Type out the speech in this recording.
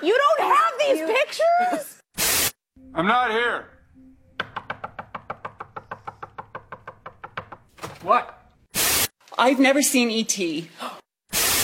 You don't have these pictures? I'm not here. What? I've never seen E.T.